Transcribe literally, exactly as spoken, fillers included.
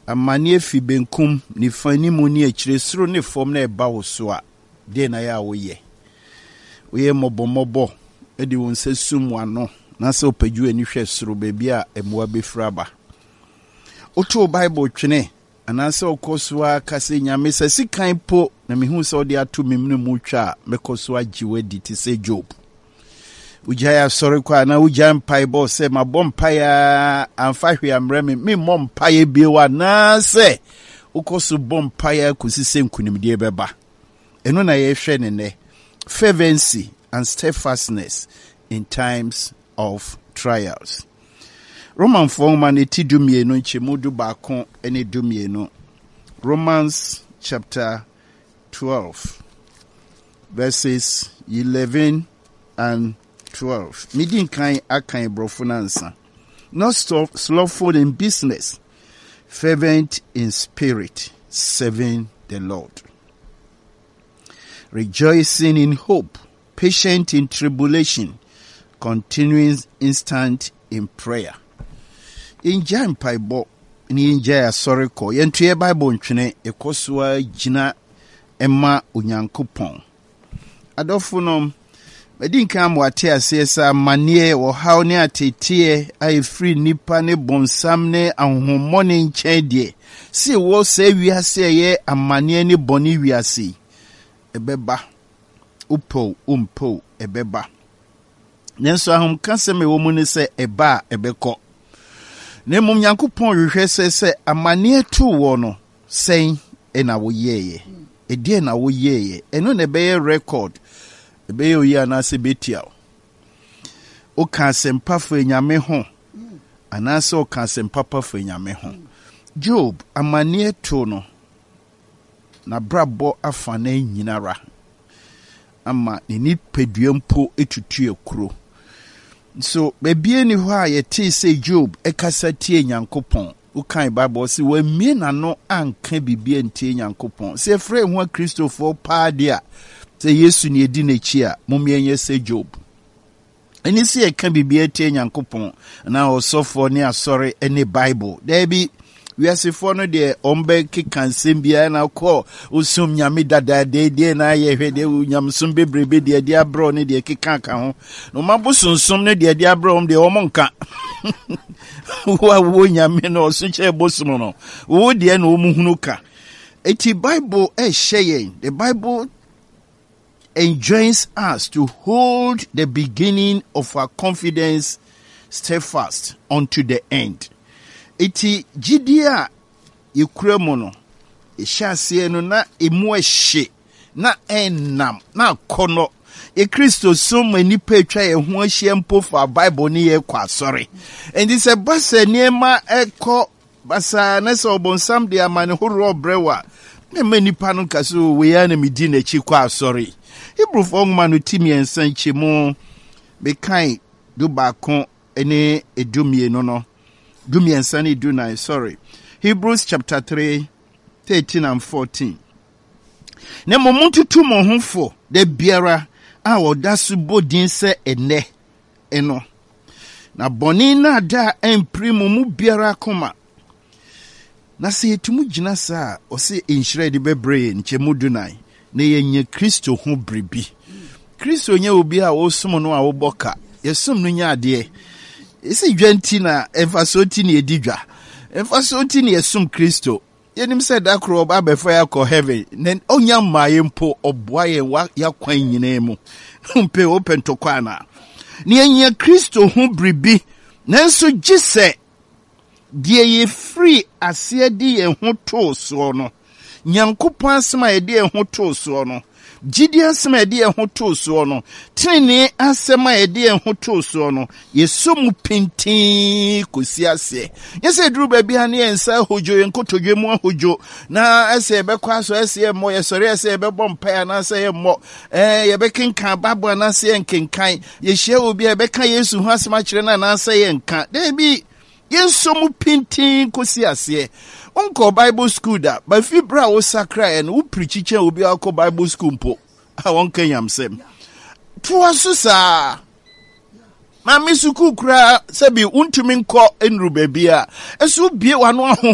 amane fi benkum ni fani mu ni akire soro ne fom na eba wo so a de na ya wo ye wo ye mobomobo e di won sesum wano na se opaju ani hwe soro ba bia emoa befra ba oto bible twene anase okoswa kase nyame se sikan po na mehu se odi ato memnu mu twa mekoswa giwadi ti se Job ujaya sorry kwa na ujam pai bo se ma bom pai a amfa hwe amre me me mom pai bie wa na se ukoso bom pai kusi se nkunimde beba eno na ye hwe ne ne fervency and steadfastness in times of trials. Roman forman eti dumienu nchemudu bakon ene dumienu. Romans chapter twelve verses eleven and twelve. Midin kan akan brofunansa. Not slothful in business, fervent in spirit, serving the Lord. Rejoicing in hope, patient in tribulation, continuing instant in prayer. In Jan Paibo, in Jaya Soriko, Yentue Bible ntwene ekoswa jina Emma Unyankopon. Adofunom medinka mwate asesa manie wo haw ne atetie ai free nipa ne bonsam ne ahomone nchedie si wo se wiase ye amanie ne boni wiase ebeba upo umpo ebeba nenso ahom kaseme wo mu ne se eba ebeko ne mum Nyankopon hwehwe se se amanie tu wo no sen ena wo yeye edie na wo yeye eno ne be record ebe yo ya na se betia o kan sempa fa nyame ho anase o kan sempa pa fa nyame ho. Job amanie to no na brabo afa na nyinara ama ne ni peduampo etutu ekuro so bebie ni ho a yete se Job ekasa tie Nyankopon o kan Bible se wa mie na no anka bibie ntie Nyankopon se frɛ ho Christopher Padia se Yesu ni edi n'echi a momienye se Job eni se e kan bibie tie Nyankopon na osofo ne asore ene Bible there be we are sefo no de ombe kekan sembia na ko osum nyame dada de de na ye hwede nyamsum bebrebe de de abro ne de kekan ka ho no mabosonsum ne de de abro om de omonka wa wo nyame no osunche bosum no wo de na omuhunu ka eti Bible e sheye the Bible enjoins us to hold the beginning of our confidence steadfast unto the end. Iti jidia yekura no ehase no na emu ehye na enam na kono e Kristo so mani petwa ye ho ahye mpo for Bible ni ye kwa sorry and this a basa niema eko basa na so obonsam de amane horo brewa me mani panu kaso we ya na medi na chi kwa sorry Hebrew for man no timi ensan chemu be kan do ba kon ene edumie no no dumi ensan edu nine sorry Hebrews chapter three thirteen and fourteen ne momuntu tu mo honfo de biara a wodasu bodin se ene eno na boni na da emprimo mu biara koma na se etumu gina sa o se enhire de bebre nchemu du nine na yenye Kristo ho bribi Kristo nya obi a wo som no a wo boka yesum no nya ade isi dwanti na emfasoti na edidwa emfasoti na yesum Kristo yenim se da kro ba befa ya ko heaven nen onya maye mpo oboa ye wa yakwan nyina mu mpe open to kwana ni yenye Kristo ho bribi nanso gise die ye free asiedi ye ho to so no Nyankopon asema ye de ho to so no gidi asema ye de ho to so no tini asema ye de ho to so no yesomu pintin kosi ase yese duru ba bia ne ensa hojo yenkotodwe mu hojo na ase be kwa so ase mo ye sori ase be bom pa na ase ye mo eh ye be kenkan babo na ase yenkenkan ye hye obi ye be kan Yesu ho asema kire na na ase yenkan de bi yesomu pintin kosi ase Unko Bible school da, but if you bra o sakra and u preachiche obi akọ Bible school mpo. I won kenyam sem. Tuwa susa. Ma misuku kra sebi untumi nkọ enru bebia. Esu bie wano